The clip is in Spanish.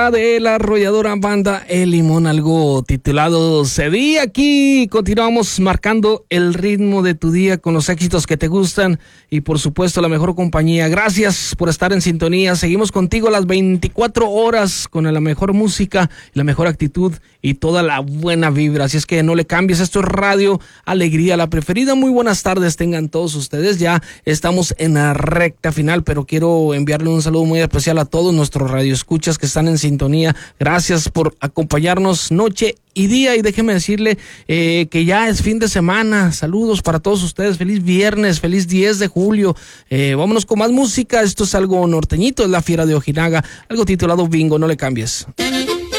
De la arrolladora banda El Limón, algo titulado Cedí. Aquí continuamos marcando el ritmo de tu día con los éxitos que te gustan y por supuesto la mejor compañía. Gracias por estar en sintonía. Seguimos contigo a las 24 horas con la mejor música, la mejor actitud y toda la buena vibra. Así es que no le cambies, esto es Radio Alegría, la preferida. Muy buenas tardes tengan todos ustedes. Ya estamos en la recta final, pero quiero enviarle un saludo muy especial a todos nuestros radioescuchas que están en sintonía. Gracias por acompañarnos noche y día, y déjeme decirle que ya es fin de semana. Saludos para todos ustedes, feliz viernes, feliz 10 de julio. Vámonos con más música. Esto es algo norteñito, es La Fiera de Ojinaga, algo titulado Bingo. No le cambies.